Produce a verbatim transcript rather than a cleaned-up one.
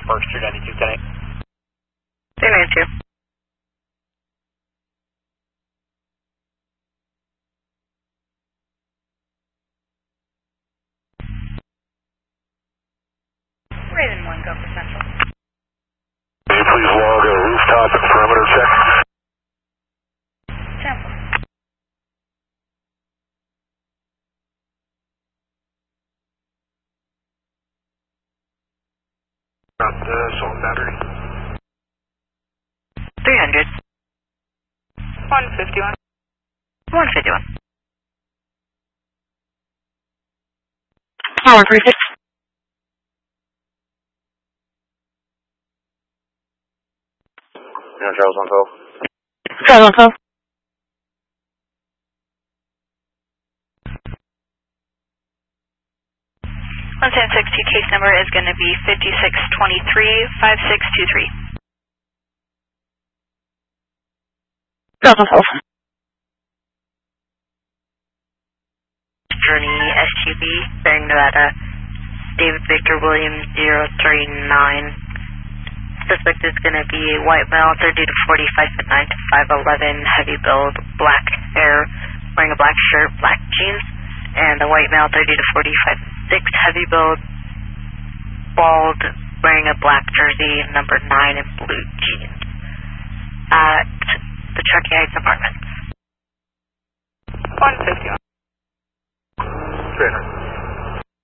First, two ninety-two, ten eight. two ninety-two. Raven one, go for Central. Can you please log a rooftop and perimeter check? Temple. About the assault battery. three hundred. one fifty-one. one fifty-one. one three six. Yeah, Charles on twelve. Charles on twelve. one seven six two case number is going to be fifty-six twenty-three, five six two three. Charles on twelve. Journey S U B, bearing Nevada, David Victor Williams zero three nine. Suspect is going to be a white male, thirty to forty-five foot nine to five eleven, heavy build, black hair, wearing a black shirt, black jeans, and a white male, thirty to forty-five six, heavy build, bald, wearing a black jersey, number nine, and blue jeans, at the Truckee Heights Apartments. one fifty-one. Trainer.